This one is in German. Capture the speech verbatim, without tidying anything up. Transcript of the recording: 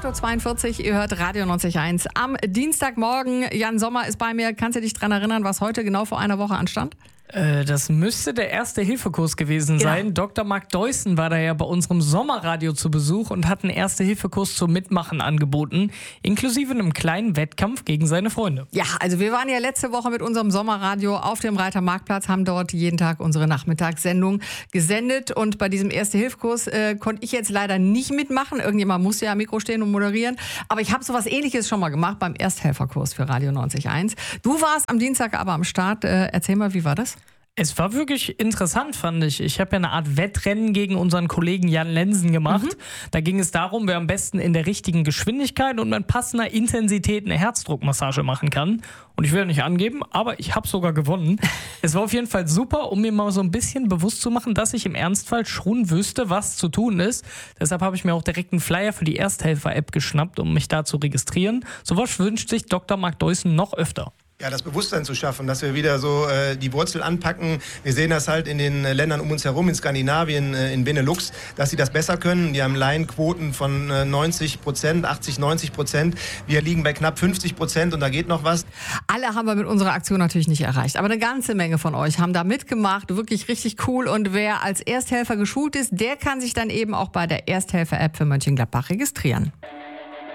Uhr zweiundvierzig, ihr hört Radio neunzig Komma eins. Am Dienstagmorgen, Jan Sommer ist bei mir. Kannst du dich daran erinnern, was heute genau vor einer Woche anstand? Äh, das müsste der Erste-Hilfe-Kurs gewesen Genau. sein. Doktor Marc Deussen war da ja bei unserem Sommerradio zu Besuch und hat einen Erste-Hilfe-Kurs zum Mitmachen angeboten, inklusive einem kleinen Wettkampf gegen seine Freunde. Ja, also wir waren ja letzte Woche mit unserem Sommerradio auf dem Reiter Marktplatz, haben dort jeden Tag unsere Nachmittagssendung gesendet und bei diesem Erste-Hilfe-Kurs äh, konnte ich jetzt leider nicht mitmachen. Irgendjemand musste ja am Mikro stehen und moderieren, aber ich habe sowas Ähnliches schon mal gemacht beim Ersthelferkurs für Radio neunzig Komma eins. Du warst am Dienstag aber am Start. Äh, erzähl mal, wie war das? Es war wirklich interessant, fand ich. Ich habe ja eine Art Wettrennen gegen unseren Kollegen Jan Lensen gemacht. Mhm. Da ging es darum, wer am besten in der richtigen Geschwindigkeit und mit passender Intensität eine Herzdruckmassage machen kann. Und ich will ja nicht angeben, aber ich habe sogar gewonnen. Es war auf jeden Fall super, um mir mal so ein bisschen bewusst zu machen, dass ich im Ernstfall schon wüsste, was zu tun ist. Deshalb habe ich mir auch direkt einen Flyer für die Ersthelfer-App geschnappt, um mich da zu registrieren. Sowas wünscht sich Doktor Marc Deussen noch öfter. Ja, das Bewusstsein zu schaffen, dass wir wieder so äh, die Wurzel anpacken. Wir sehen das halt in den äh, Ländern um uns herum, in Skandinavien, äh, in Benelux, dass sie das besser können. Die haben Laienquoten von äh, neunzig Prozent, achtzig, neunzig Prozent. Wir liegen bei knapp fünfzig Prozent und da geht noch was. Alle haben wir mit unserer Aktion natürlich nicht erreicht, aber eine ganze Menge von euch haben da mitgemacht. Wirklich richtig cool. Und wer als Ersthelfer geschult ist, der kann sich dann eben auch bei der Ersthelfer-App für Mönchengladbach registrieren.